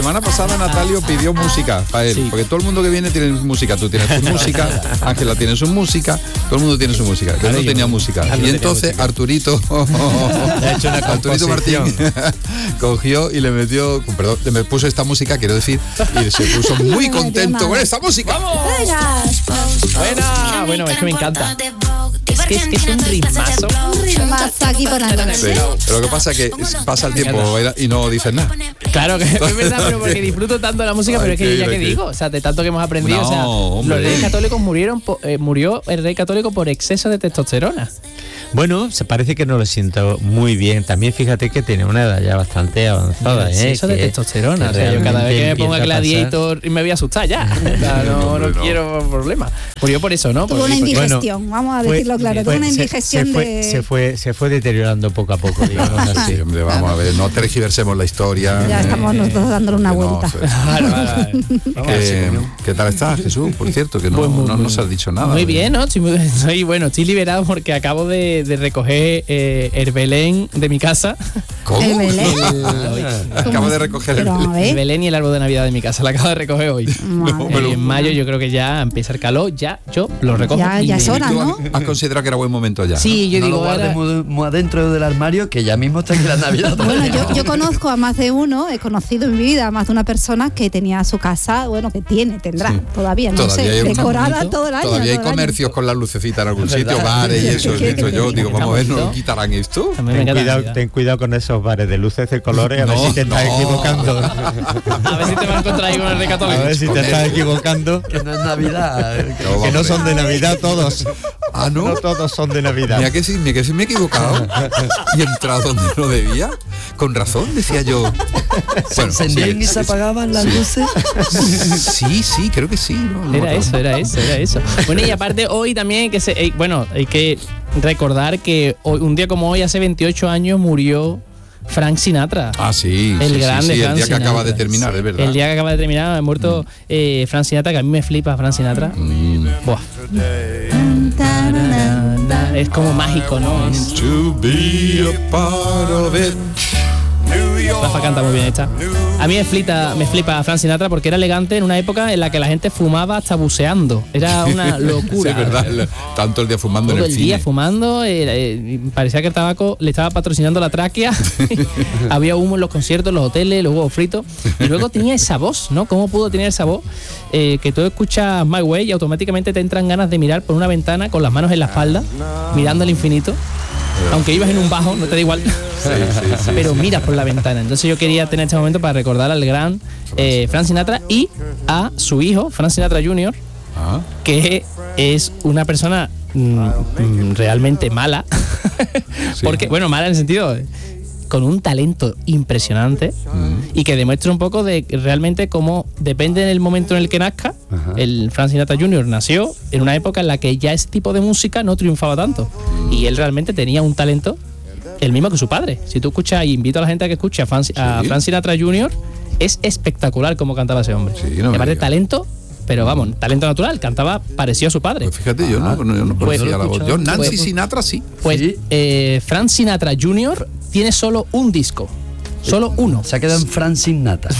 La semana pasada Natalio pidió música para él, porque todo el mundo que viene tiene música. Tú tienes tu música, Ángela tiene su música, todo el mundo tiene su música. Yo no tenía música. Y entonces Arturito Martín cogió y le metió, me puso esta música, quiero decir, y se puso muy contento con esta música. ¡Vamos! Buena. Bueno, es que me encanta. Es que es un ritmazo. Un ritmazo aquí por la noche. Sí, pero lo que pasa es que pasa el tiempo y no dices nada. Claro que es verdad, pero porque disfruto tanto la música, pero es que ya que digo, o sea, de tanto que hemos aprendido, los reyes católicos murió el rey católico por exceso de testosterona. Bueno, se parece que no lo siento muy bien. También fíjate que tiene una edad ya bastante avanzada. Eso de testosterona. O sea, yo cada vez que me ponga Gladiator y me voy a asustar ya. O sea, no quiero problemas. Murió por eso, ¿no? Tuvo una indigestión, vamos a decirlo claro. Tuvo una indigestión se fue deteriorando poco a poco, digamos así. Sí, hombre, vamos a ver, no tergiversemos la historia. Ya estamos nosotros dándole una vuelta. ¿Qué tal estás, Jesús? Por cierto, que no se has dicho nada. Muy bien, ¿no? Estoy liberado porque acabo de recoger el Belén de mi casa. ¿Cómo? ¿El Belén? Acabo de recoger el Belén y el árbol de Navidad de mi casa. La acabo de recoger hoy. En mayo yo creo que ya empieza el calor, ya yo lo recojo. Ya es hora, ¿no? ¿Has considerado que era buen momento ya? Sí, yo digo, lo guardes muy adentro del armario, que ya mismo está aquí la Navidad. Bueno, yo conozco a más de uno, he conocido en mi vida a más de una persona que tenía su casa, tendrá todavía, no sé, decorada todo el año. Todavía hay comercios con las lucecitas en algún sitio, bares y eso. Yo digo, vamos a ver, ¿no lo quitarán esto? Ten cuidado con esos bares de luces de colores, a ver si te estás equivocando. A ver si te vas a encontrar ahí con el rey católico. A ver si te estás equivocando. Que no es Navidad. Que no son de Navidad todos. Ah, ¿no? No todos son de Navidad. Mira que sí me he equivocado y he entrado donde no debía. Con razón, decía yo. ¿Se encendían y se apagaban las luces? Sí, creo que sí. Era eso. Bueno, y aparte hoy también hay que recordar que un día como hoy, hace 28 años, murió Frank Sinatra. Ah, sí. El grande Frank el día que Sinatra. acaba de terminar, es verdad. El día que acaba de terminar ha muerto Frank Sinatra, que a mí me flipa Frank Sinatra. Buah. Es como mágico, ¿no? To be a part of it. Rafa canta muy bien esta. A mí me flipa Frank Sinatra porque era elegante en una época en la que la gente fumaba hasta buceando. Era una locura. Sí, es verdad. Tanto el día fumando todo en el día cine. Fumando. Parecía que el tabaco le estaba patrocinando la tráquea. Había humo en los conciertos, los hoteles, los huevos fritos. Y luego tenía esa voz, ¿no? ¿Cómo pudo tener esa voz? Que tú escuchas My Way y automáticamente te entran ganas de mirar por una ventana con las manos en la espalda, mirando al infinito. Aunque ibas en un bajo, no te da igual. Sí, pero miras por la ventana. Entonces yo quería tener este momento para recordar al gran Frank Sinatra y a su hijo, Frank Sinatra Jr., que es una persona realmente mala. Porque, mala en el sentido con un talento impresionante y que demuestra un poco de realmente cómo depende del momento en el que nazca. El Frank Sinatra Jr. nació en una época en la que ya ese tipo de música no triunfaba tanto y él realmente tenía un talento el mismo que su padre. Si tú escuchas, y invito a la gente a que escuche a Frank Sinatra Jr., es espectacular cómo cantaba ese hombre. Aparte talento, pero vamos, talento natural, cantaba parecido a su padre. Pues fíjate, yo no conocía la voz. Yo Nancy Sinatra sí. Pues Frank Sinatra Jr. tiene solo un disco. Solo uno. Se ha quedado en Frank Sinatra.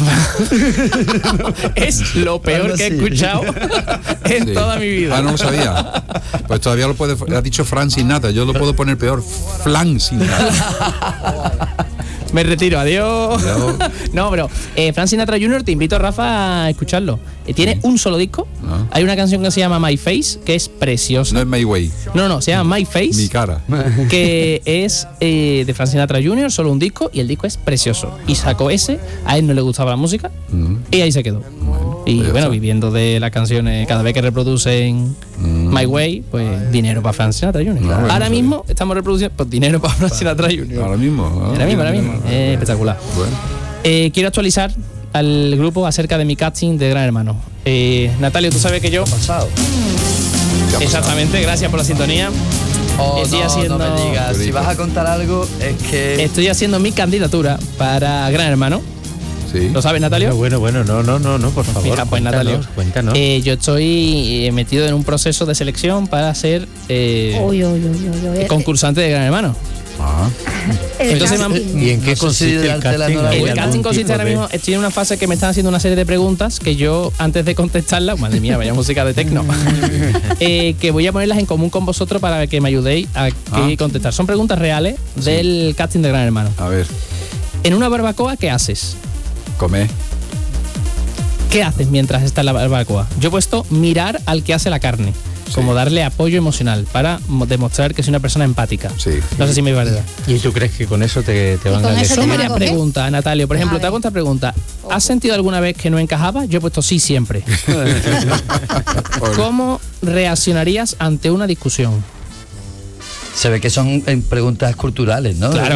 Es lo peor que he escuchado en toda mi vida. Ah, no lo sabía. Pues todavía lo puede. Ha dicho Frank Sinatra. Yo lo puedo poner peor. Flan Sinatra. Me retiro, adiós. No, pero Frank Sinatra Jr. te invito, Rafa, a escucharlo. Tiene un solo disco. Hay una canción que se llama My Face, que es preciosa. No es My Way. No, se llama My Face. Mi cara. Que es de Frank Sinatra Jr., solo un disco, y el disco es precioso. Y sacó ese, a él no le gustaba la música, y ahí se quedó. Y viviendo de las canciones, cada vez que reproducen My Way, pues dinero para Frank Sinatra Jr. Ahora mismo estamos reproduciendo pues, dinero para Frank Sinatra Jr. Ahora mismo. Espectacular. Bueno. Quiero actualizar al grupo acerca de mi casting de Gran Hermano. Natalio, tú sabes que yo... pasado. Exactamente, gracias por la sintonía. No me digas. Si vas a contar algo, es que... Estoy haciendo mi candidatura para Gran Hermano. Sí. ¿Lo sabes, Natalio? Bueno, no, por favor. Fija, pues, Natalio, cuéntanos. Yo estoy metido en un proceso de selección para ser concursante de Gran Hermano. Entonces, ¿y en qué consiste el casting? El casting consiste ahora mismo, estoy en una fase que me están haciendo una serie de preguntas que yo, antes de contestarlas, madre mía, vaya música de tecno, que voy a ponerlas en común con vosotros para que me ayudéis a contestar. Son preguntas reales del casting de Gran Hermano. A ver. En una barbacoa, ¿qué haces? Comer. ¿Qué haces mientras está en la barbacoa? Yo he puesto mirar al que hace la carne. Como darle apoyo emocional para demostrar que soy una persona empática. Sí. No sé si me es verdad. ¿Y tú crees que con eso te van a elegir? Son varias preguntas, Natalio. Por ejemplo, te hago esta pregunta. ¿Has sentido alguna vez que no encajaba? Yo he puesto sí siempre. ¿Cómo reaccionarías ante una discusión? Se ve que son preguntas culturales, ¿no? Claro.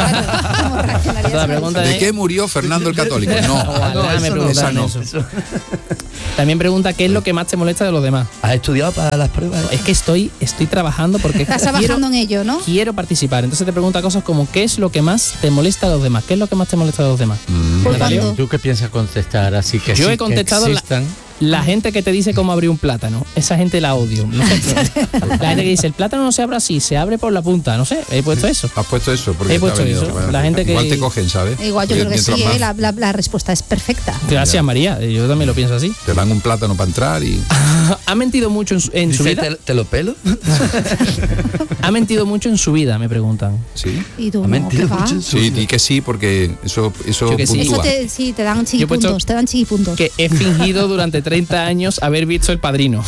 ¿De qué murió Fernando el Católico? No, esa no. También pregunta qué es lo que más te molesta de los demás. ¿Has estudiado para las pruebas? Es que estoy trabajando porque estás trabajando en ello, ¿no? Quiero participar. Entonces te pregunta cosas como ¿qué es lo que más te molesta de los demás? ¿Qué es lo que más te molesta de los demás? ¿Tú qué piensas contestar? Así que yo he contestado la gente que te dice cómo abrir un plátano, esa gente la odio. No sé, la gente que dice el plátano no se abre así, se abre por la punta, no sé, he puesto eso. ¿Has puesto eso? Porque he puesto eso. Bueno, la gente igual que te cogen, ¿sabes? Igual yo creo que sí, la respuesta es perfecta. Gracias, María, yo también lo pienso así. Te dan un plátano para entrar y... ¿Ha mentido mucho en su vida? ¿Te lo pelo? ¿Ha mentido mucho en su vida? Me preguntan. Sí. ¿Y tú? ¿Ha mentido mucho en su vida? Sí, di que sí, porque eso puntúa. Sí, te dan chiquipuntos, Que he fingido durante 30 años haber visto El Padrino.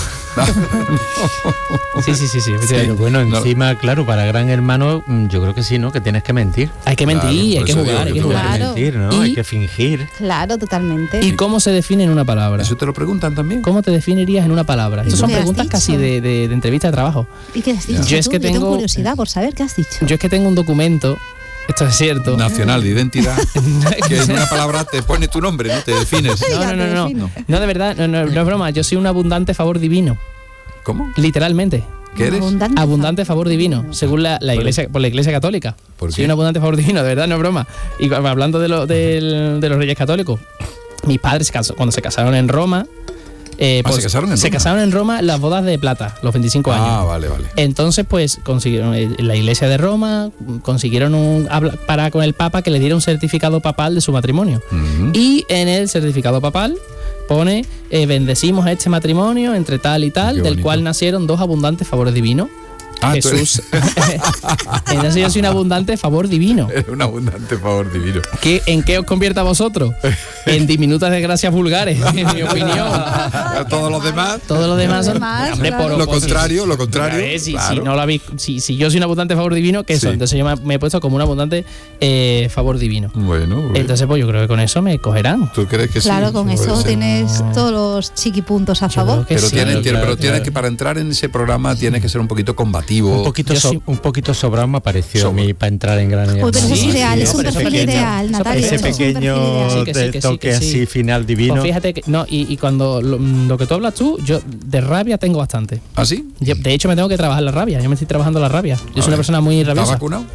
Sí. Pero bueno, encima, claro, para Gran Hermano, yo creo que sí, ¿no? Que tienes que mentir. Hay que mentir, hay que jugar, hay que jugar. Hay que mentir, ¿no? Hay que fingir. Claro, totalmente. ¿Y cómo se define en una palabra? Eso te lo preguntan también. ¿Cómo te definirías en una palabra? Estas son preguntas casi de entrevista de trabajo. ¿Y qué has dicho? Yo tengo curiosidad por saber qué has dicho. Yo es que tengo un documento. Esto es cierto. Nacional de identidad. Que en una palabra te pone tu nombre, ¿no? Te defines. No, de verdad, no es broma. Yo soy un abundante favor divino. ¿Cómo? Literalmente. ¿Qué eres? Abundante favor divino, según la iglesia, por la Iglesia Católica. ¿Por qué? Soy un abundante favor divino, de verdad, no es broma. Y hablando de los Reyes Católicos, mis padres cuando se casaron en Roma. ¿Se casaron en Roma las bodas de plata, los 25 años. Ah, vale. Entonces, pues, consiguieron en la iglesia de Roma, consiguieron para con el Papa que le diera un certificado papal de su matrimonio. Y en el certificado papal pone, bendecimos a este matrimonio entre tal y tal, del cual nacieron 2 abundantes favores divinos. Jesús. Entonces yo soy un abundante favor divino. Es un abundante favor divino. ¿En qué os convierte a vosotros? En diminutas desgracias vulgares, en mi opinión. Todos los demás son lo contrario. Si yo soy un abundante favor divino, ¿qué eso? Entonces yo me he puesto como un abundante favor divino. Bueno. Entonces pues yo creo que con eso me cogerán. ¿Tú crees que claro, con eso tienes todos los chiquipuntos a favor. Pero tienes que, para entrar en ese programa tienes que ser un poquito combativo. Un poquito sobrado me pareció a mí para entrar en Gran Hermano. Pero es ideal, es un perfil ideal, Natalia. Ese pequeño toque así final divino. Pues fíjate que y cuando lo que tú hablas tú, yo de rabia tengo bastante. ¿Ah, sí? De hecho me tengo que trabajar la rabia. Yo me estoy trabajando la rabia. Yo soy una persona muy rabiosa. ¿Estás vacunado?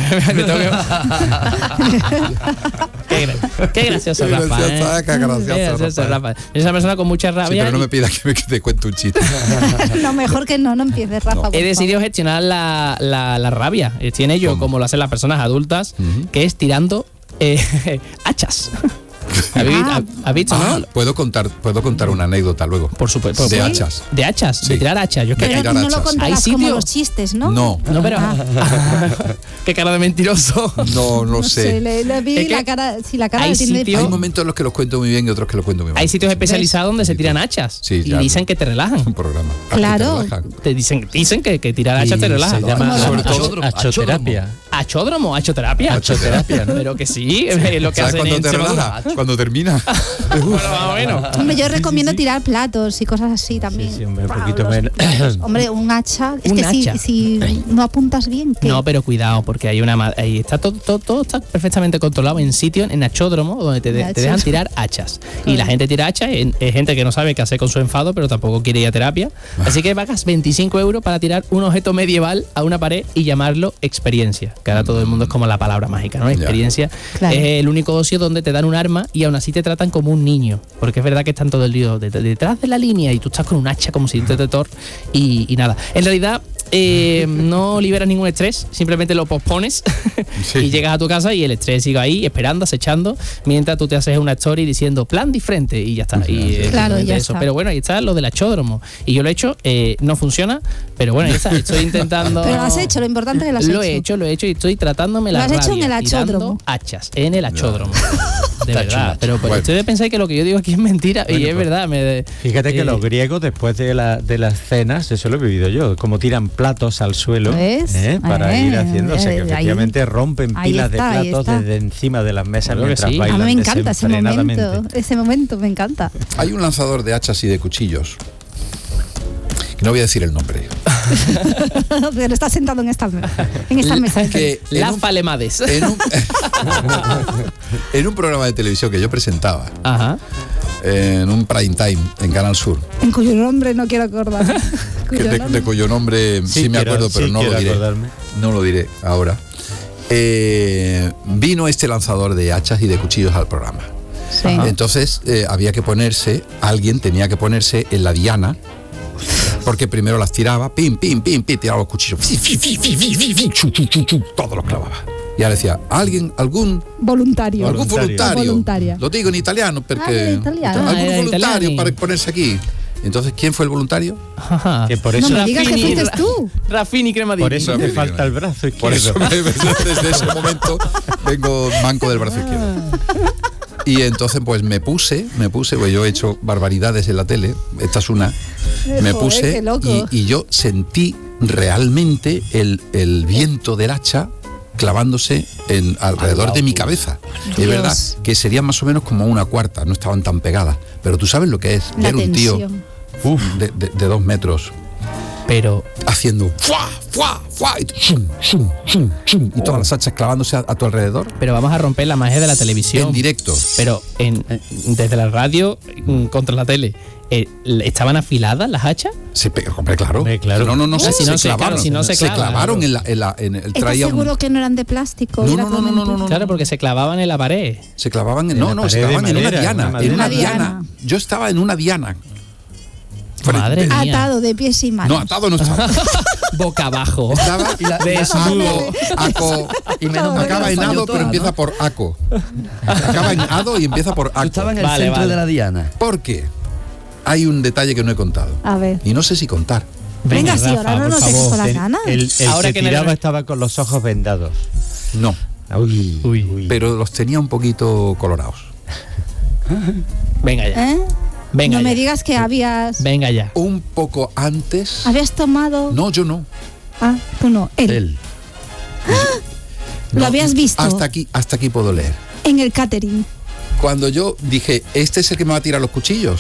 Qué gracioso, Rafa. Qué gracioso, Rafa. Yo soy una persona con mucha rabia. Sí, pero no me pidas que te cuente un chiste. Lo mejor que no empieces, Rafa. He decidido gestionar la rabia. Tiene yo, como lo hacen las personas adultas, que es tirando hachas. ¿Has visto, no? Puedo contar una anécdota luego. Por supuesto. De hachas. De hachas, Sí. de tirar hachas. Pero no lo contarás como los chistes, ¿no? No, pero... Qué cara de mentiroso. No sé. Le vi la cara... Si la cara hay tiene... Hay momentos en los que los cuento muy bien y otros que los cuento muy mal. Hay sitios especializados donde se tiran hachas. Sí, y dicen que te relajan. Un programa. Claro. Te dicen que tirar hachas te relaja. Se llama sobre todo achoterapia. ¿Achoterapia? ¿no? Pero que sí, lo que ¿Sabes hacen cuando en te relaja? Cuando termina. Bueno. Hombre, yo recomiendo tirar platos y cosas así también. Sí, hombre, un poquito menos. Hombre, un hacha. Es Un que hacha. si no apuntas bien, ¿qué? No, pero cuidado, porque hay ahí está todo está perfectamente controlado en sitios, en achódromo, donde te dejan tirar hachas. Y la gente tira hachas, es gente que no sabe qué hacer con su enfado, pero tampoco quiere ir a terapia. Así que pagas 25 euros para tirar un objeto medieval a una pared y llamarlo experiencia. Que ahora todo el mundo es como la palabra mágica, ¿no? Experiencia. Claro. Es el único ocio donde te dan un arma y aún así te tratan como un niño. Porque es verdad que están todo el día detrás de la línea y tú estás con un hacha como si un detector y nada. En realidad, no liberas ningún estrés, simplemente lo pospones y llegas a tu casa y el estrés sigue ahí esperando, acechando, mientras tú te haces una story diciendo plan diferente y ya está. Claro, ya está. Pero bueno, ahí está lo del achódromo. Y yo lo he hecho, no funciona, pero bueno, ahí está, estoy intentando... Pero lo has hecho, lo importante es que lo has hecho. Lo he hecho y estoy tratándome la rabia. Lo has hecho en el achódromo. Hachas, en el achódromo. De Está verdad, chulo. pero Bueno. ustedes pensáis que lo que yo digo aquí es mentira y es verdad. Fíjate que los griegos, después de las cenas, eso lo he vivido yo, como tiran platos al suelo para ir haciendo, o sea que efectivamente rompen pilas de platos desde encima de las mesas mientras bailan. A mí me encanta desenfrenadamente. ese momento me encanta. Hay un lanzador de hachas y de cuchillos, que no voy a decir el nombre, Pero está sentado en esta mesa. que Las Palemades. en un programa de televisión que yo presentaba, Ajá. en un prime time en Canal Sur, En cuyo nombre no quiero acordarme. de cuyo nombre sí me acuerdo, pero no lo diré. Acordarme. No lo diré ahora. Vino este lanzador de hachas y de cuchillos al programa. Sí. Entonces alguien tenía que ponerse en la diana, porque primero las tiraba, tiraba los cuchillos, todos los clavaba. Y ahora decía, algún Voluntario. voluntario. Lo digo en italiano, porque en italiano. algún Era voluntario italiani. para ponerse aquí. Entonces, ¿quién fue el voluntario? Ajá. Que por No eso, me digas que fuiste tú. Raffini Cremadini. por eso me falta el brazo Por izquierdo. eso desde ese momento vengo manco del brazo izquierdo. Y entonces pues me puse, pues yo he hecho barbaridades en la tele, esta es una, me Joder, puse qué loco. y yo sentí realmente el viento del hacha clavándose alrededor de mi cabeza. Es Dios. verdad que serían más o menos como una cuarta, no estaban tan pegadas, pero tú sabes lo que es La ver un tío tensión. de 2 metros Pero haciendo ¡fua, fua, fua! Y, y todas las hachas clavándose a tu alrededor vamos a romper la magia de la televisión. en directo. Pero desde la radio contra la tele, ¿estaban afiladas las hachas? Hombre, claro. Hombre, claro. No, Si no se- claro, si no se clava, clavaron claro. en el ¿Estás traía seguro que no eran de plástico? No, Era no, todo no, no, mentira. no, no. Claro, porque se clavaban en la pared. se clavaban En la se pared de clavaban en una madera, diana, una en una diana. diana. Yo estaba en una diana. Madre mía. Atado de pies y manos. No, atado no estaba. Boca abajo. Estaba Desnudo. Y menos mal que acaba no en falló ado, toda, pero ¿no? empieza por aco. Acaba en ado y empieza por Tú aco. estabas en el Vale, centro vale. de la diana. Porque hay un detalle que no he contado. A ver. Y no sé si contar. Venga, sí, Rafa, ahora no por nos dejes favor. con las ganas. El Ahora que que en el- tiraba estaba con los ojos vendados. No, Uy. pero los tenía un poquito colorados. Venga ya. ¿Eh? Venga No ya. me digas que habías Un poco antes. tomado. No, yo no. Ah, tú no. Él. Lo habías visto Hasta aquí puedo leer. en el catering. Cuando yo dije, este es el que me va a tirar los cuchillos.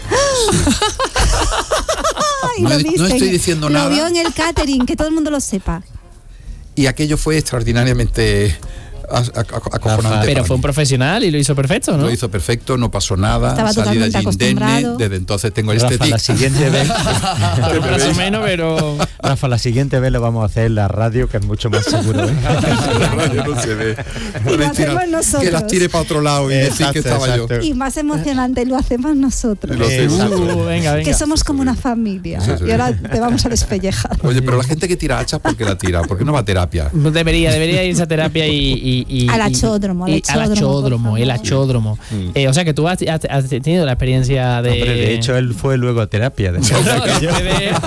Ay, No lo he- no viste. estoy diciendo Lo nada. vio en el catering, que todo el mundo lo sepa. Y aquello fue extraordinariamente acojonante. Pero para fue un mí. profesional y lo hizo perfecto, ¿no? Lo hizo perfecto, no pasó nada. Estaba salí de totalmente allí indemne. acostumbrado. Desde entonces tengo Rafa, este la siguiente vez, Más o menos, pero... Rafa, la siguiente vez lo vamos a hacer en la radio, que es mucho más seguro. ¿eh? La radio no se ve. Podéis hacemos tirar- nosotros. Que las tire para otro lado y decir Exacto, que estaba exacto. yo. Y más emocionante, lo hacemos nosotros. Lo hacemos. venga, venga. Que somos como una familia. Sí, sí. Y ahora te vamos a despellejar. Oye, pero la gente que tira hachas, ¿por qué la tira? ¿Por qué no va a terapia? Debería irse a terapia y Al achódromo, y- al achódromo, por el favor. achódromo. O sea que tú has tenido la experiencia de... Hombre, de hecho, él fue luego a terapia. después de que yo-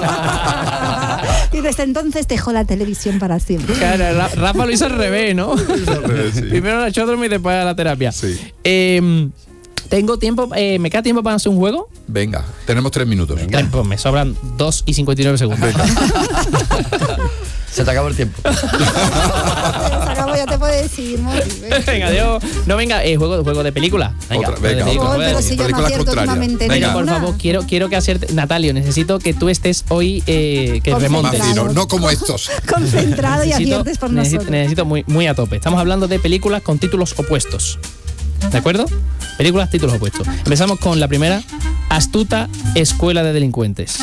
Y desde entonces dejó la televisión para siempre. Claro, Rafa lo hizo al revés, ¿no? Primero el achódromo y después a la terapia. Sí. Tengo tiempo, ¿me queda tiempo para hacer un juego? Venga, tenemos 3 minutos. Pues me sobran 2 y 59 segundos. Se te acabó el tiempo. Se acabó, ya te puedes ir, Mori. Venga, Dios. No, venga, juego de película. Venga, Otra, juego de venga, película, Oh, juego de pero película. si yo no película acierto contraria. últimamente Venga. Por ninguna. favor, quiero que aciertes. Natalio, necesito que tú estés hoy, que Concentrado. remontes. Martino, no como estos. Concentrado y aciertes por nosotros. Necesito muy a tope. Estamos hablando de películas con títulos opuestos. ¿De acuerdo? Películas, títulos opuestos. Empezamos con la primera, Astuta Escuela de Delincuentes.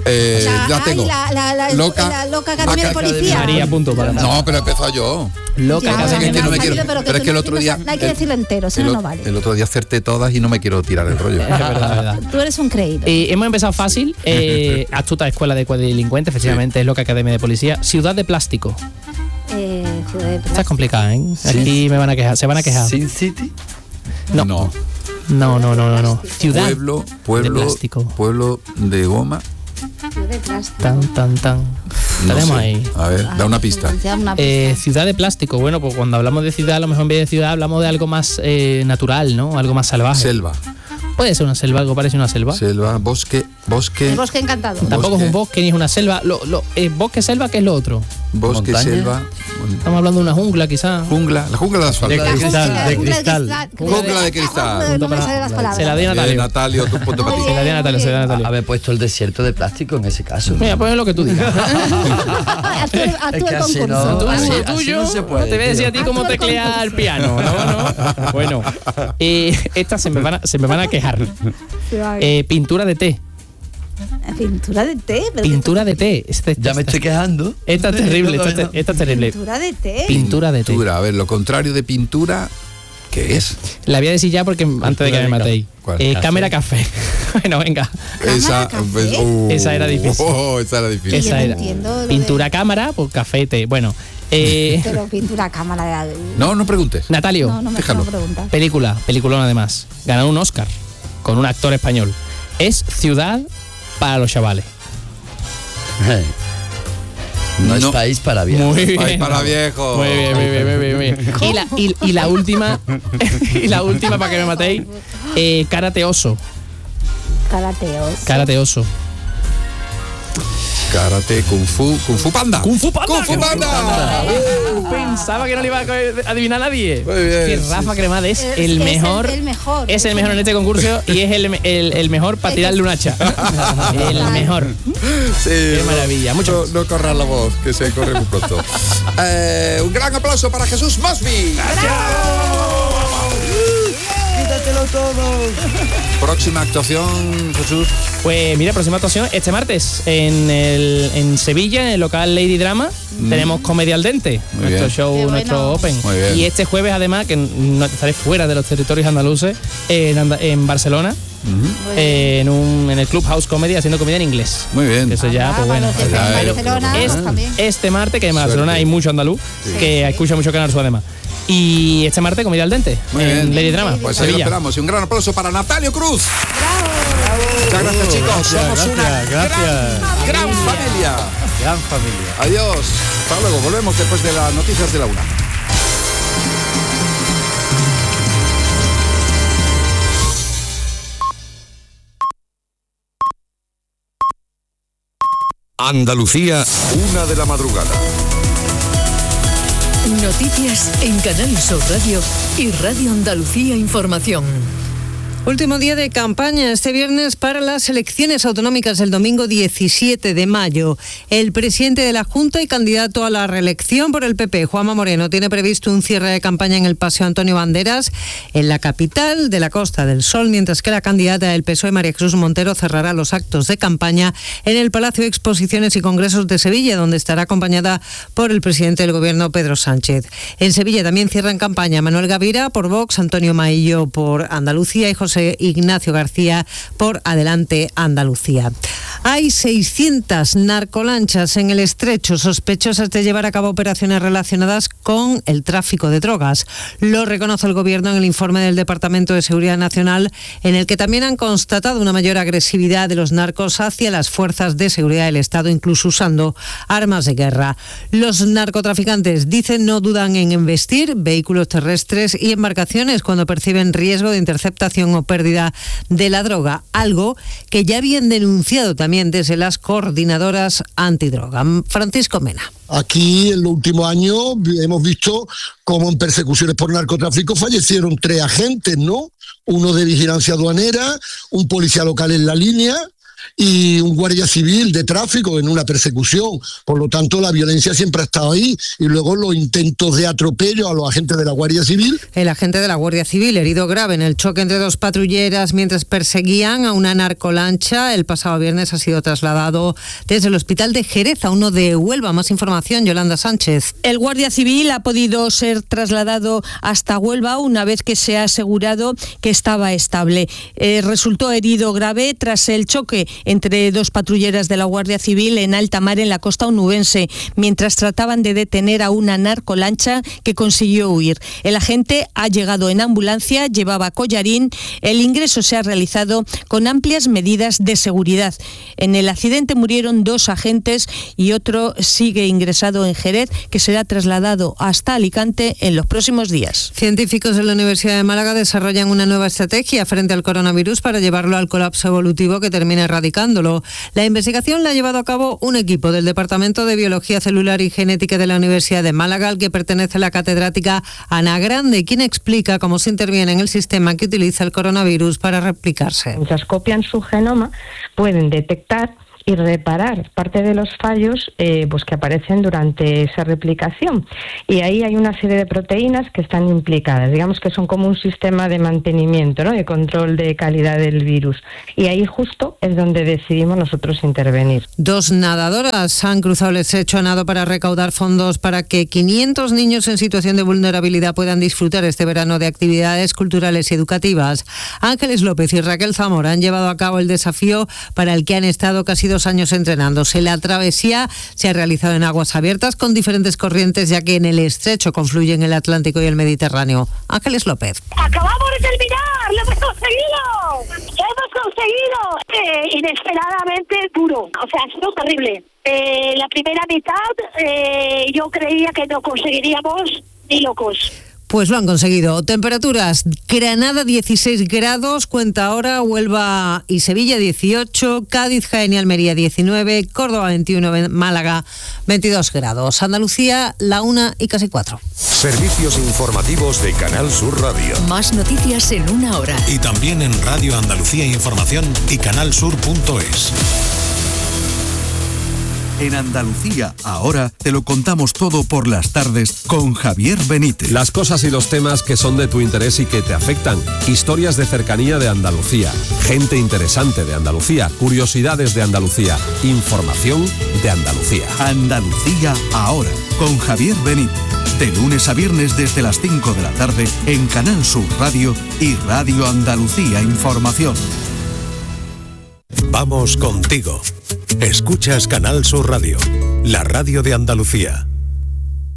Ya tengo. La loca academia de policía. María, punto para nada. No, pero he empezado yo. Loca academia de policía. Pero es que el otro día... No hay que decirlo entero, si no vale. El otro día acerté todas y no me quiero tirar el rollo. Es verdad. Tú eres un creído. Hemos empezado fácil. Astuta escuela de delincuentes, efectivamente, es Loca academia de policía. Ciudad de plástico. Está complicada, ¿eh? Aquí me van a quejar, se van a quejar. ¿Sin City? No. Ciudad pueblo de plástico. Pueblo de goma. Tan. Estaremos ahí. A ver, da una pista. Ciudad de plástico. Bueno, pues cuando hablamos de ciudad, a lo mejor en vez de ciudad hablamos de algo más natural, ¿no? Algo más salvaje. Selva. Puede ser una selva, algo parece una selva. Selva, bosque. El bosque encantado. Tampoco es un bosque ni es una selva. Bosque, selva, ¿qué es lo otro? Bosque, montaña. Selva. Estamos hablando de una jungla, quizás. La jungla de asfalto. De cristal. Jungla de cristal. No me salen las palabras. Se la di a Natalio. Natalio, tu punto para ti. Se la di a Natalio. Haber puesto el desierto de plástico en ese caso. Mira, pues lo que tú digas. Haz tú el así concurso. no- Así así tuyo, no se puede, te voy a decir a ti cómo teclear el piano. No. Bueno, estas se me van a quejar. Pintura de té. Pintura de té. Pintura de té. Ya me estoy quejando. Esta es terrible, esta es terrible. Pintura de té. Pintura de té. A ver, lo contrario de pintura, ¿qué es? La voy a decir ya porque antes de que me matéis. ¿Cuál? Cámara café. Bueno, venga. Esa, Esa era difícil. Esa era difícil. Esa no era. entiendo lo Pintura cámara, pues café, té. Bueno. Pero pintura cámara de... No preguntes. Natalio, No me déjalo. preguntar. peliculón además. Ganó un Oscar con un actor español. Es Ciudad para los chavales. No es país para viejos. Muy bien. País para viejos. Muy bien. Y la última, para que me matéis, Karate Oso. Karate Oso. Karate, Kung Fu Panda. Kung Fu Panda. Kung Fu Panda. Pensaba que no le iba a adivinar nadie. Muy bien, Que Rafa Cremades es el Es mejor. el mejor. Es el mejor en este concurso y es el mejor para tirarle un hacha. El mejor. Sí, Qué maravilla. Mucho. No corras la voz, que se corre muy pronto. Un gran aplauso para Jesús Mosby. Quítatelo todo. Próxima actuación, Jesús. Pues mira, próxima actuación este martes en Sevilla, en el local Lady Drama, tenemos Comedia al Dente, Muy nuestro bien. show, Qué nuestro bueno. Open. Muy bien. Y este jueves además, que no estaré fuera de los territorios andaluces, en Barcelona, en el Clubhouse Comedy, haciendo comedia en inglés. Muy bien. Eso ya, pues bueno. En Barcelona también. Este martes, que en Barcelona Suerte. hay mucho andaluz, que escucha mucho Canal Sur además. Y este martes, Comedia al Dente, Muy en bien. Lady Drama, Pues ahí lo Sevilla. esperamos. Y un gran aplauso para Natalio Cruz. Muchas gracias, chicos. Somos una gran familia. Gran familia. Adiós. Hasta luego. Volvemos después de las noticias de la 1. Andalucía, 1 de la madrugada. Noticias en Canal Sur Radio y Radio Andalucía Información. Último día de campaña este viernes para las elecciones autonómicas el domingo 17 de mayo. El presidente de la Junta y candidato a la reelección por el PP, Juanma Moreno, tiene previsto un cierre de campaña en el Paseo Antonio Banderas, en la capital de la Costa del Sol, mientras que la candidata del PSOE, María Jesús Montero, cerrará los actos de campaña en el Palacio de Exposiciones y Congresos de Sevilla, donde estará acompañada por el presidente del Gobierno, Pedro Sánchez. En Sevilla también cierran campaña Manuel Gavira por Vox, Antonio Maillo por Andalucía y José Ignacio García por Adelante Andalucía. Hay 600 narcolanchas en el Estrecho sospechosas de llevar a cabo operaciones relacionadas con el tráfico de drogas. Lo reconoce el Gobierno en el informe del Departamento de Seguridad Nacional, en el que también han constatado una mayor agresividad de los narcos hacia las fuerzas de seguridad del Estado, incluso usando armas de guerra. Los narcotraficantes, dicen, no dudan en embestir vehículos terrestres y embarcaciones cuando perciben riesgo de interceptación o pérdida de la droga, algo que ya habían denunciado también desde las coordinadoras antidroga. Francisco Mena. Aquí en los últimos años hemos visto cómo en persecuciones por narcotráfico fallecieron 3 agentes, ¿no? Uno de vigilancia aduanera, un policía local en la línea y un guardia civil de tráfico en una persecución. Por lo tanto, la violencia siempre ha estado ahí, y luego los intentos de atropello a los agentes de la Guardia Civil. El agente de la Guardia Civil herido grave en el choque entre dos patrulleras mientras perseguían a una narcolancha. El pasado viernes ha sido trasladado desde el hospital de Jerez a uno de Huelva. Más información, Yolanda Sánchez. El guardia civil ha podido ser trasladado hasta Huelva una vez que se ha asegurado que estaba estable. Resultó herido grave tras el choque entre dos patrulleras de la Guardia Civil en alta mar en la costa onubense, mientras trataban de detener a una narcolancha que consiguió huir. El agente ha llegado en ambulancia, llevaba collarín. El ingreso se ha realizado con amplias medidas de seguridad. En el accidente murieron 2 agentes y otro sigue ingresado en Jerez, que será trasladado hasta Alicante en los próximos días. Científicos de la Universidad de Málaga desarrollan una nueva estrategia frente al coronavirus para llevarlo al colapso evolutivo que termina erradicándolo. La investigación la ha llevado a cabo un equipo del Departamento de Biología Celular y Genética de la Universidad de Málaga, al que pertenece la catedrática Ana Grande, quien explica cómo se interviene en el sistema que utiliza el coronavirus para replicarse. Mientras copian su genoma, pueden detectar y reparar parte de los fallos pues que aparecen durante esa replicación. Y ahí hay una serie de proteínas que están implicadas, digamos que son como un sistema de mantenimiento, ¿no?, de control de calidad del virus. Y ahí justo es donde decidimos nosotros intervenir. 2 nadadoras han cruzado el estrecho a nado para recaudar fondos para que 500 niños en situación de vulnerabilidad puedan disfrutar este verano de actividades culturales y educativas. Ángeles López y Raquel Zamora han llevado a cabo el desafío para el que han estado casi 2 años entrenándose. La travesía se ha realizado en aguas abiertas con diferentes corrientes, ya que en el estrecho confluyen el Atlántico y el Mediterráneo. Ángeles López. ¡Acabamos de terminar! ¡Lo hemos conseguido! ¡Lo hemos conseguido! Inesperadamente duro. O sea, ha sido terrible. La primera mitad yo creía que no conseguiríamos ni locos. Pues lo han conseguido. Temperaturas: Granada 16 grados, cuenta ahora, Huelva y Sevilla 18, Cádiz, Jaén y Almería 19, Córdoba 21, Málaga 22 grados. Andalucía, la 1:04. Servicios informativos de Canal Sur Radio. Más noticias en 1 hora. Y también en Radio Andalucía Información y canalsur.es. En Andalucía, ahora te lo contamos todo por las tardes con Javier Benítez. Las cosas y los temas que son de tu interés y que te afectan. Historias de cercanía de Andalucía. Gente interesante de Andalucía. Curiosidades de Andalucía. Información de Andalucía. Andalucía, ahora, con Javier Benítez. De lunes a viernes desde las 5 de la tarde en Canal Sur Radio y Radio Andalucía Información. Vamos contigo. Escuchas Canal Sur Radio, la radio de Andalucía.